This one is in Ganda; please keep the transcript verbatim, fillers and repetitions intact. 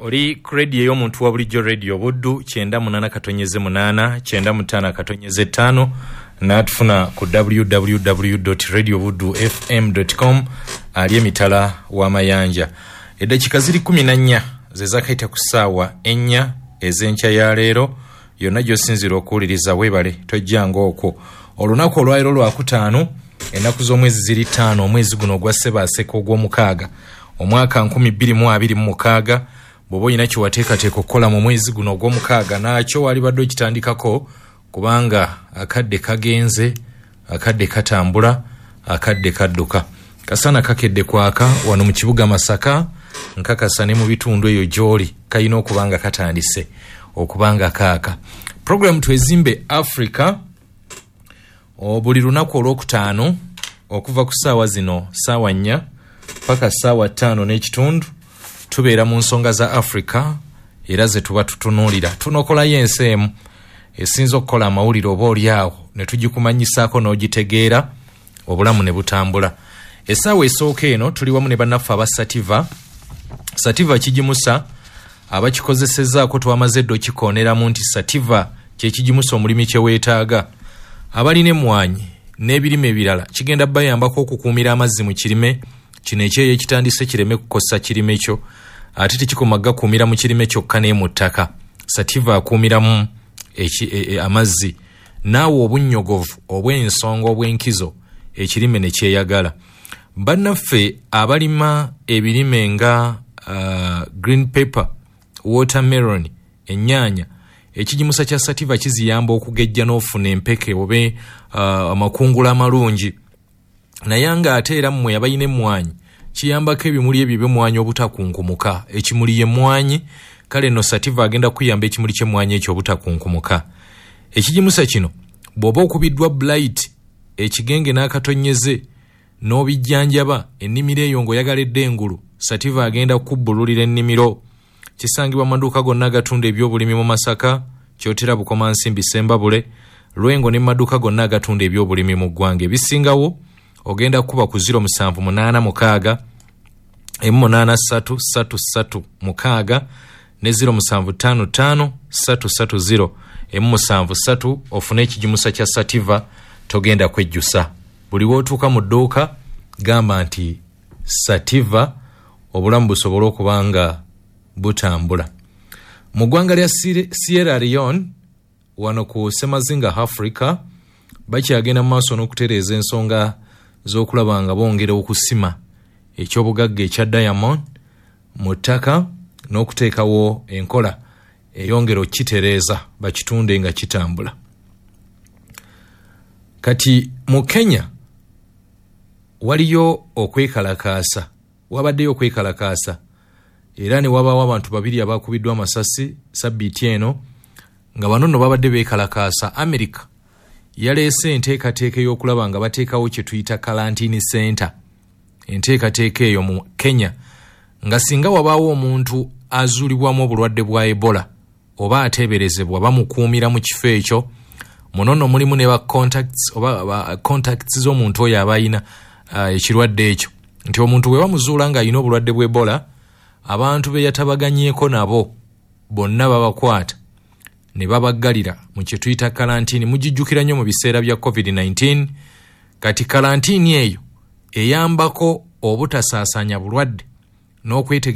Oli radio y'omuntu wa bulijjo radio Buddu kyenda munana katonyeze munana kyenda mutana katonyeze tano natufuna ku w w w dot radio buddu f m dot com ali emitala wa mayanja. Edakika ziri kumi na nnya ze zakaita ku ssaawa ennya ezenkya ya leero yonna gy'osinzira okuwuliriza weebale tojjanga okwo. Olunaku olwaliro lwakutaano ennaku z'omwezi ziri ttaano omwezi guno ogwa Ssebaaseka ogw'omukaaga omwaka nkumi bbiri mu abiri mu mukaaga. Bw'oba olina kye wateekateeka okukola mu mwezi guno ogw'omukaaga nakyo walibadde okitandikako kubanga akadde kagenze, akadde katambula, akadde kadduka. Kasana kakedde kwaka wano mu kibuga Masaka nkakasa ne mu bitundu eyo gy'oli kayina okubanga katandise okubanga kaaka. Program Twezimbe Africa buli lunaku olwokutaano okuva ku ssaawa zino ssaawa nnya paka ssaawa ttaano n'ekitundu tubeera mu nsonga za Africa era ze tuba tutunuulira. Tunokolayo ensi emu esinza okukola amawulire oba oli awo ne tugikumanyisaako n'ogitegeera obulamu ne butambula. Essaawa esooka eno tuli wamu ne bannaffe aba Sativa. Sativa kigimusa abakikozesezaako twamaze edda okikooneramu nti Sativa kye kigimusa omulimi kye weetaaga. Abalina emmwanyi n'ebirime ebirala kigenda bayambako okukuumira amazzi mu kirime kino ekyeyo ekitandise kireme kukosa kirime kyo ate tekikoma gakuumira mu kirime kyokka ne mu ttaka. Sativa akuumiramu e, e, amazzi naawe obunnyogovu obw'ensonga obw'enkizo ekirime ne kyeyagala. Bannaffe abalima ebirime nga uh, green pepper, watermelon, ennyaanya ekigimusa kya Sativa kiziyamba okugejja n'ofuna empeke obe uh, amakungula amalungi. Naye nga ate era mmwe abayina emmwanyi kiyambako ebimuli ebyo by'emmwanyi obutakunkumuka. Ekimuli y'emmwanyi kale no Sativa agenda kuyamba ekimuli ky'emmwanyi ekyo obutakunkumuka. Ekigimusa kino bw'oba okubiddwa blight ekigenge n'akatonyeze n'obijjanjaba ennimiro eyo ng'oyagaledde engulu Sativa agenda kukubbululira ennimiro. Kisangibwa maduuka gonna agatunda ebyobulimi mu Masaka, Kyotera, Bukomansimbi, Sembabule, Lwengo ne maduuka gonna agatunda ebyobulimi mu ggwanga. Ebisingawo ogenda kuba ku zero musanvu munaana mukaaga emu munaana ssatu ssatu ssatu mukaaga ne zero musanvu ttaano ttaano ssatu ssatu zero emu musanvu ssatu ofune ekigimusa kya Sativa togenda kwejjusa. Buli wootuuka mu dduuka gamba nti Sativa obulamu busobola okuba nga butambula. Mu ggwanga lya Sierra Leone wano ku Semazinga Africa bakyagenda mu maaso n'okutereeza ensonga z'okulaba nga bongera okusima ekyobugagga ekya diamond mu ttaka n'okuteekawo enkola eyongera okitereeza bakitunde nga kitambula. Kati mu Kenya waliyo okwekalakaasa, wabaddeyo okwekalakaasa era ne wabaawo abantu babiri abakubiddwa amasasi sabbiiti eno nga bano nno babadde beekalakaasa. America yaleese enteekateeka y'okulaba nga bateekawo kye tuyita quarantine center. Enteekateeka eyo mu Kenya nga singa wabaawo omuntu azuulibwamu obulwadde bwa Ebola oba ateeberezebwa bamukuumira mu kifo ekyo muno nno mulimu ne ba contacts oba ba contacts z'omuntu oyo abayina uh, ekirwadde ekyo nti omuntu bwe bamuzuula ng'ayina obulwadde bwa Ebola abantu be yatabaganyeeko nabo bonna babakwata ne babaggalira mu kye tuyita quarantine. Mugijjukira nnyo mu biseera bya covid nineteen. Kati quarantine eyo eyambako obutasaasaanya bulwadde n'okwete